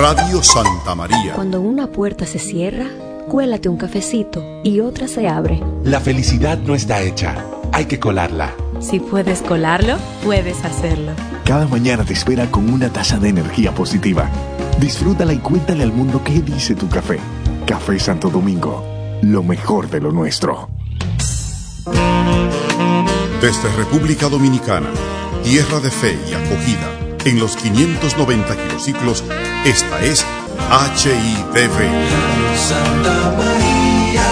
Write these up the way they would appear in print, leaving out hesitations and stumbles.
Radio Santa María. Cuando una puerta se cierra, cuélate un cafecito y otra se abre. La felicidad no está hecha, hay que colarla. Si puedes colarlo, puedes hacerlo. Cada mañana te espera con una taza de energía positiva. Disfrútala y cuéntale al mundo qué dice tu café. Café Santo Domingo, lo mejor de lo nuestro. Desde República Dominicana, tierra de fe y acogida, en los 590 kilociclos, esta es HITV. Santa María.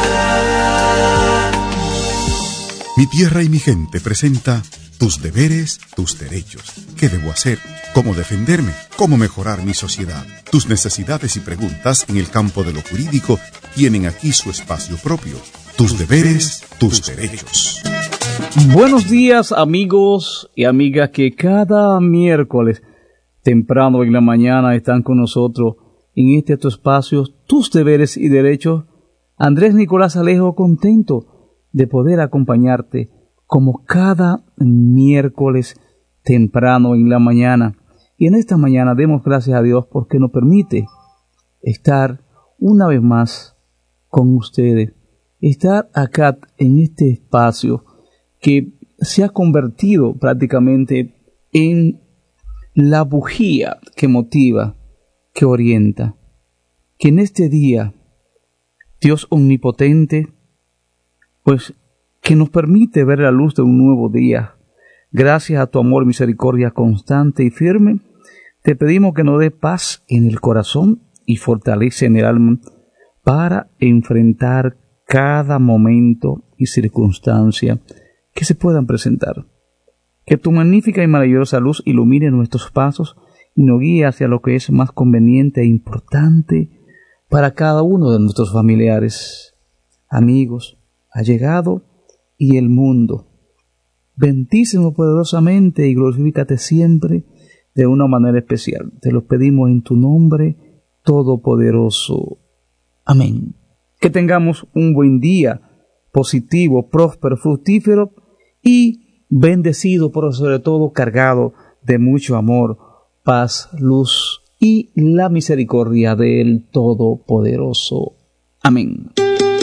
Mi tierra y mi gente presenta tus deberes, tus derechos. ¿Qué debo hacer? ¿Cómo defenderme? ¿Cómo mejorar mi sociedad? Tus necesidades y preguntas en el campo de lo jurídico tienen aquí su espacio propio. Tus deberes, tus derechos. Buenos días, amigos y amigas que cada miércoles temprano en la mañana están con nosotros en tu espacio, tus deberes y derechos. Andrés Nicolás Alejo, contento de poder acompañarte como cada miércoles temprano en la mañana. Y en esta mañana demos gracias a Dios porque nos permite estar una vez más con ustedes, estar acá en este espacio que se ha convertido prácticamente en la bujía que motiva, que orienta. Que en este día, Dios omnipotente, pues que nos permite ver la luz de un nuevo día, gracias a tu amor y misericordia constante y firme, te pedimos que nos dé paz en el corazón y fortaleza en el alma para enfrentar cada momento y circunstancia que se puedan presentar. Que tu magnífica y maravillosa luz ilumine nuestros pasos y nos guíe hacia lo que es más conveniente e importante para cada uno de nuestros familiares, amigos, allegados y el mundo. Bendícenos poderosamente y glorifícate siempre de una manera especial. Te lo pedimos en tu nombre todopoderoso. Amén. Que tengamos un buen día, positivo, próspero, fructífero y bendecido, pero sobre todo cargado de mucho amor, paz, luz y la misericordia del Todopoderoso. Amén.